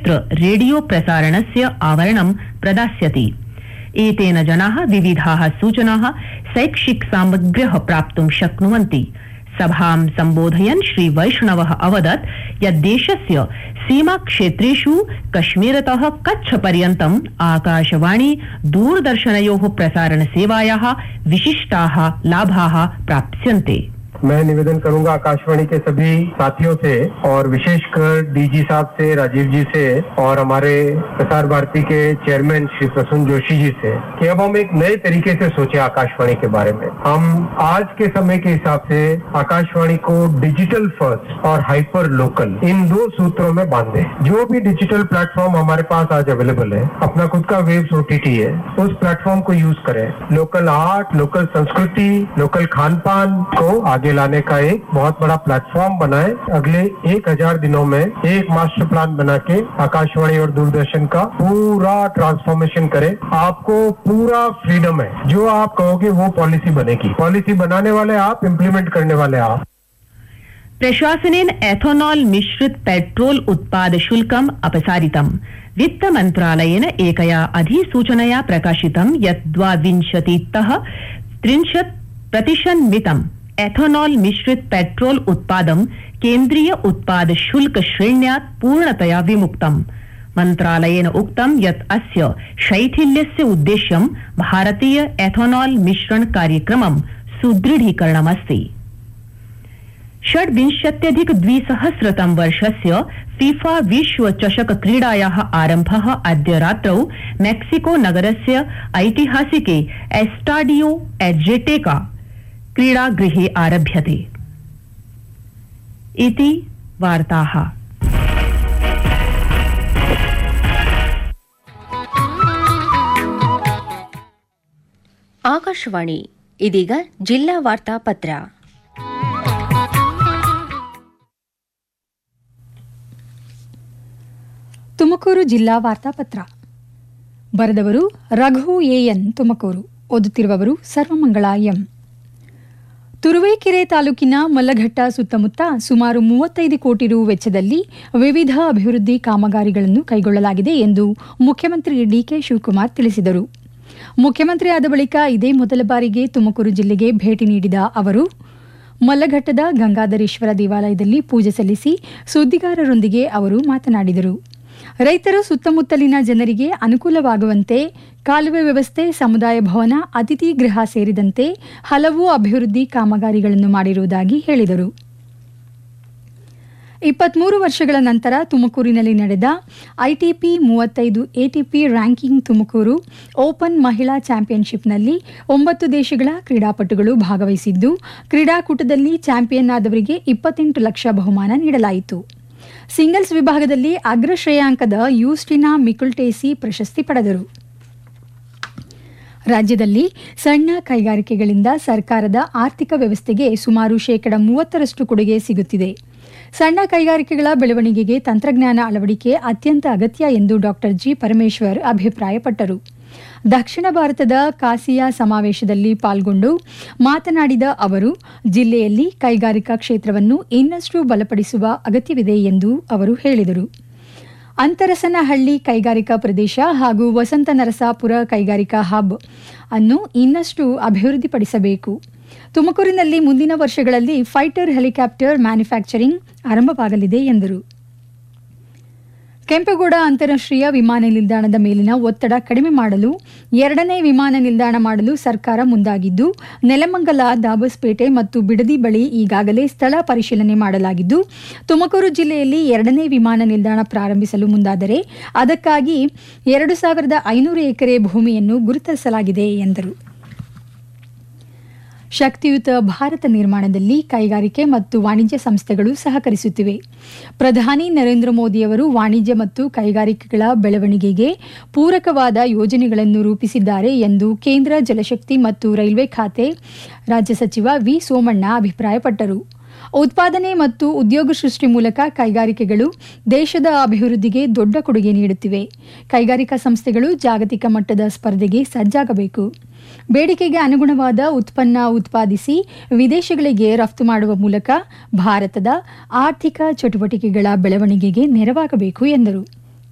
सर्वत्र रेडियो प्रसारणस्य आवरणं प्रदास्यति। एतेन जनाः विविधाः सूचनाः शैक्षिक सामग्र्यः प्राप्तुं शक्नुवन्ति। सभां संबोधयन् श्री वैष्णवः अवदत् यत् देशस्य सीमा क्षेत्रेषु कश्मीरतः कच्छ पर्यन्तम् आकाशवाणी दूरदर्शनयोः प्रसारण सेवायाः विशिष्टाः लाभाः प्राप्स्यन्ते। मैं निवेदन करूंगा आकाशवाणी के सभी साथियों से और विशेषकर डीजी साहब से, राजीव जी से और हमारे प्रसार भारती के चेयरमैन श्री प्रसून जोशी जी से कि अब हम एक नए तरीके से सोचे आकाशवाणी के बारे में। हम आज के समय के हिसाब से आकाशवाणी को डिजिटल फर्स्ट और हाइपर लोकल इन दो सूत्रों में बांधे। जो भी डिजिटल प्लेटफॉर्म हमारे पास आज अवेलेबल है, अपना खुद का वेव्स ओटीटी है, उस प्लेटफॉर्म को यूज करें। लोकल आर्ट, लोकल संस्कृति, लोकल खान पान को आगे लाने का एक बहुत बड़ा प्लेटफॉर्म बनाए। अगले 1000 दिनों में एक मास्टर प्लान बना के आकाशवाणी और दूरदर्शन का पूरा ट्रांसफॉर्मेशन करें। आपको पूरा फ्रीडम है, जो आप कहोगे वो पॉलिसी बनेगी। पॉलिसी बनाने वाले आप, इम्प्लीमेंट करने वाले आप। प्रशासनेन एथोनॉल मिश्रित पेट्रोल उत्पाद शुल्कम् अपसारितम्। वित्त मन्त्रालयेन एकया अधिसूचनया प्रकाशितं यत् 22तः 30% मितम् एथोनॉल मिश्रित पेट्रोल उत्पादं केन्द्रीय उत्पाद शुल्क श्रेण्यात् पूर्णतया विमुक्तम्। मन्त्रालयेन उक्तं यत् अस्य शैथिल्यस्य उद्देश्यं भारतीय एथोनॉल मिश्रण कार्यक्रमं सुदृढीकरणमस्ति। 26,200 वर्षस्य फीफा विश्व चषक क्रीडायाः आरम्भः अद्य रात्रौ मेक्सिको नगरस्य ऐतिहासिके एस्टाडियो एजेटेका क्रीडागृहे आरभ्यते। इति वार्ताः। ಆಕಾಶವಾಣಿ ಇದೀಗ ಜಿಲ್ಲಾ ವಾರ್ತಾ ಪತ್ರ. ತುಮಕೂರು ಜಿಲ್ಲಾ ವಾರ್ತಾಪತ್ರ ಬರೆದವರು ರಘು ಎಎನ್ ತುಮಕೂರು. ಓದುತ್ತಿರುವವರು ಸರ್ವಮಂಗಳ ಎಂ. ತುರುವೇಕೆರೆ ತಾಲೂಕಿನ ಮಲ್ಲಘಟ್ಟ ಸುತ್ತಮುತ್ತ ಸುಮಾರು 35 ಕೋಟಿ ರು ವೆಚ್ಚದಲ್ಲಿ ವಿವಿಧ ಅಭಿವೃದ್ಧಿ ಕಾಮಗಾರಿಗಳನ್ನು ಕೈಗೊಳ್ಳಲಾಗಿದೆ ಎಂದು ಮುಖ್ಯಮಂತ್ರಿ ಡಿಕೆ ಶಿವಕುಮಾರ್ ತಿಳಿಸಿದರು. ಮುಖ್ಯಮಂತ್ರಿ ಆದ ಬಳಿಕ ಇದೇ ಮೊದಲ ಬಾರಿಗೆ ತುಮಕೂರು ಜಿಲ್ಲೆಗೆ ಭೇಟಿ ನೀಡಿದ ಅವರು ಮಲ್ಲಘಟ್ಟದ ಗಂಗಾಧರೇಶ್ವರ ದೇವಾಲಯದಲ್ಲಿ ಪೂಜೆ ಸಲ್ಲಿಸಿ ಸುದ್ದಿಗಾರರೊಂದಿಗೆ ಅವರು ಮಾತನಾಡಿದರು. ರೈತರು ಸುತ್ತಮುತ್ತಲಿನ ಜನರಿಗೆ ಅನುಕೂಲವಾಗುವಂತೆ ಕಾಲುವೆ ವ್ಯವಸ್ಥೆ, ಸಮುದಾಯ ಭವನ, ಅತಿಥಿ ಗೃಹ ಸೇರಿದಂತೆ ಹಲವು ಅಭಿವೃದ್ಧಿ ಕಾಮಗಾರಿಗಳನ್ನು ಮಾಡಿರುವುದಾಗಿ ಹೇಳಿದರು. 23 ವರ್ಷಗಳ ನಂತರ ತುಮಕೂರಿನಲ್ಲಿ ನಡೆದ ITP 35 ATP ranking Tumakuru open ಮಹಿಳಾ ಚಾಂಪಿಯನ್ಶಿಪ್ನಲ್ಲಿ 9 ದೇಶಗಳ ಕ್ರೀಡಾಪಟುಗಳು ಭಾಗವಹಿಸಿದ್ದು, ಕ್ರೀಡಾಕೂಟದಲ್ಲಿ ಚಾಂಪಿಯನ್ ಆದವರಿಗೆ 28 ಲಕ್ಷ ಬಹುಮಾನ ನೀಡಲಾಯಿತು. ಸಿಂಗಲ್ಸ್ ವಿಭಾಗದಲ್ಲಿ ಅಗ್ರ ಶ್ರೇಯಾಂಕದ ಯೂಸ್ಟಿನಾ ಮಿಕುಲ್ಟೇಸಿ ಪ್ರಶಸ್ತಿ ಪಡೆದರು. ರಾಜ್ಯದಲ್ಲಿ ಸಣ್ಣ ಕೈಗಾರಿಕೆಗಳಿಂದ ಸರ್ಕಾರದ ಆರ್ಥಿಕ ವ್ಯವಸ್ಥೆಗೆ ಸುಮಾರು 30% ಕೊಡುಗೆ ಸಿಗುತ್ತಿದೆ. ಸಣ್ಣ ಕೈಗಾರಿಕೆಗಳ ಬೆಳವಣಿಗೆಗೆ ತಂತ್ರಜ್ಞಾನ ಅಳವಡಿಕೆ ಅತ್ಯಂತ ಅಗತ್ಯ ಎಂದು ಡಾಕ್ಟರ್ ಜಿ ಪರಮೇಶ್ವರ್ ಅಭಿಪ್ರಾಯಪಟ್ಟರು. ದಕ್ಷಿಣ ಭಾರತದ ಕಾಸಿಯಾ ಸಮಾವೇಶದಲ್ಲಿ ಪಾಲ್ಗೊಂಡು ಮಾತನಾಡಿದ ಅವರು, ಜಿಲ್ಲೆಯಲ್ಲಿ ಕೈಗಾರಿಕಾ ಕ್ಷೇತ್ರವನ್ನು ಇನ್ನಷ್ಟು ಬಲಪಡಿಸುವ ಅಗತ್ಯವಿದೆ ಎಂದು ಅವರು ಹೇಳಿದರು. ಅಂತರಸನಹಳ್ಳಿ ಕೈಗಾರಿಕಾ ಪ್ರದೇಶ ಹಾಗೂ ವಸಂತ ನರಸಾಪುರ ಕೈಗಾರಿಕಾ ಹಬ್ ಅನ್ನು ಇನ್ನಷ್ಟು ಅಭಿವೃದ್ಧಿಪಡಿಸಬೇಕು. ತುಮಕೂರಿನಲ್ಲಿ ಮುಂದಿನ ವರ್ಷಗಳಲ್ಲಿ ಫೈಟರ್ ಹೆಲಿಕಾಪ್ಟರ್ ಮ್ಯಾನುಫ್ಯಾಕ್ಚರಿಂಗ್ ಆರಂಭವಾಗಲಿದೆ ಎಂದರು. ಕೆಂಪೇಗೌಡ ಅಂತಾರಾಷ್ಟ್ರೀಯ ವಿಮಾನ ನಿಲ್ದಾಣದ ಮೇಲಿನ ಒತ್ತಡ ಕಡಿಮೆ ಮಾಡಲು 2ನೇ ವಿಮಾನ ನಿಲ್ದಾಣ ಮಾಡಲು ಸರ್ಕಾರ ಮುಂದಾಗಿದ್ದು, ನೆಲಮಂಗಲ, ದಾಬಸ್ಪೇಟೆ ಮತ್ತು ಬಿಡದಿ ಬಳಿ ಈಗಾಗಲೇ ಸ್ಥಳ ಪರಿಶೀಲನೆ ಮಾಡಲಾಗಿದ್ದು, ತುಮಕೂರು ಜಿಲ್ಲೆಯಲ್ಲಿ 2ನೇ ವಿಮಾನ ನಿಲ್ದಾಣ ಪ್ರಾರಂಭಿಸಲು ಮುಂದಾದರೆ ಅದಕ್ಕಾಗಿ 2500 ಎಕರೆ ಭೂಮಿಯನ್ನು ಗುರುತಿಸಲಾಗಿದೆ ಎಂದರು. ಶಕ್ತಿಯುತ ಭಾರತ ನಿರ್ಮಾಣದಲ್ಲಿ ಕೈಗಾರಿಕೆ ಮತ್ತು ವಾಣಿಜ್ಯ ಸಂಸ್ಥೆಗಳು ಸಹಕರಿಸುತ್ತಿವೆ. ಪ್ರಧಾನಿ ನರೇಂದ್ರ ಮೋದಿಯವರು ವಾಣಿಜ್ಯ ಮತ್ತು ಕೈಗಾರಿಕೆಗಳ ಬೆಳವಣಿಗೆಗೆ ಪೂರಕವಾದ ಯೋಜನೆಗಳನ್ನು ರೂಪಿಸಿದ್ದಾರೆ ಎಂದು ಕೇಂದ್ರ ಜಲಶಕ್ತಿ ಮತ್ತು ರೈಲ್ವೆ ಖಾತೆ ರಾಜ್ಯ ಸಚಿವ ವಿ ಸೋಮಣ್ಣ ಅಭಿಪ್ರಾಯಪಟ್ಟರು. ಉತ್ಪಾದನೆ ಮತ್ತು ಉದ್ಯೋಗ ಸೃಷ್ಟಿ ಮೂಲಕ ಕೈಗಾರಿಕೆಗಳು ದೇಶದ ಅಭಿವೃದ್ಧಿಗೆ ದೊಡ್ಡ ಕೊಡುಗೆ ನೀಡುತ್ತಿವೆ. ಕೈಗಾರಿಕಾ ಸಂಸ್ಥೆಗಳು ಜಾಗತಿಕ ಮಟ್ಟದ ಸ್ಪರ್ಧೆಗೆ ಸಜ್ಜಾಗಬೇಕು. ಬೇಡಿಕೆಗೆ ಅನುಗುಣವಾದ ಉತ್ಪನ್ನ ಉತ್ಪಾದಿಸಿ ವಿದೇಶಗಳಿಗೆ ರಫ್ತು ಮಾಡುವ ಮೂಲಕ ಭಾರತದ ಆರ್ಥಿಕ ಚಟುವಟಿಕೆಗಳ ಬೆಳವಣಿಗೆಗೆ ನೆರವಾಗಬೇಕು ಎಂದರು.